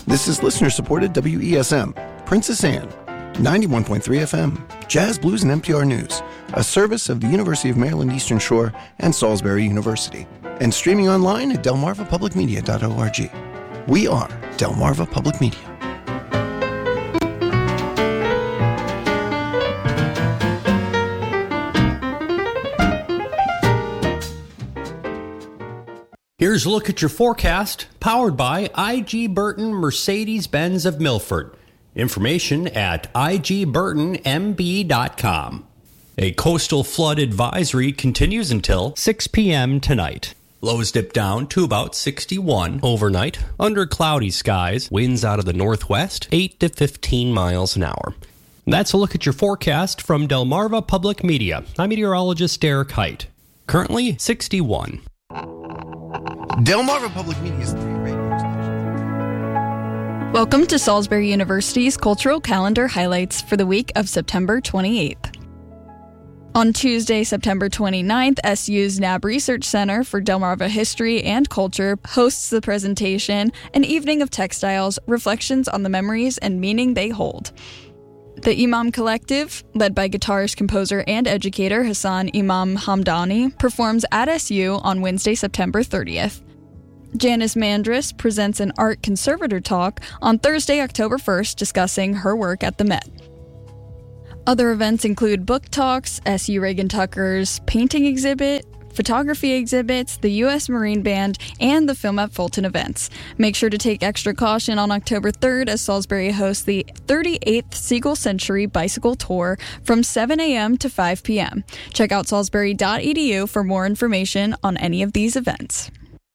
This is listener-supported WESM, Princess Anne, 91.3 FM, Jazz, Blues, and NPR News, a service of the University of Maryland Eastern Shore and Salisbury University, and streaming online at delmarvapublicmedia.org. We are Delmarva Public Media. Here's a look at your forecast, powered by IG Burton Mercedes-Benz of Milford. Information at igburtonmb.com. A coastal flood advisory continues until 6 p.m. tonight. Lows dip down to about 61 overnight. Under cloudy skies, winds out of the northwest, 8 to 15 miles an hour. That's a look at your forecast from Delmarva Public Media. I'm meteorologist Derek Height. Currently 61. Delmarva Public Media's radio station. Welcome to Salisbury University's Cultural Calendar Highlights for the week of September 28th. On Tuesday, September 29th, SU's NAB Research Center for Delmarva History and Culture hosts the presentation, An Evening of Textiles, Reflections on the Memories and Meaning They Hold. The Imam Collective, led by guitarist, composer, and educator Hassan Imam Hamdani, performs at SU on Wednesday, September 30th. Janice Mandris presents an art conservator talk on Thursday, October 1st, discussing her work at the Met. Other events include book talks, SU Reagan Tucker's painting exhibit, photography exhibits, the U.S. Marine Band, and the Film at Fulton events. Make sure to take extra caution on October 3rd as Salisbury hosts the 38th Siegel Century Bicycle Tour from 7 a.m. to 5 p.m. Check out salisbury.edu for more information on any of these events.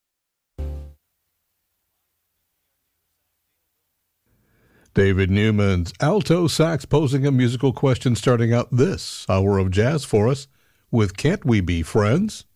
David Newman's alto sax posing a musical question starting out this hour of jazz for us with Can't We Be Friends?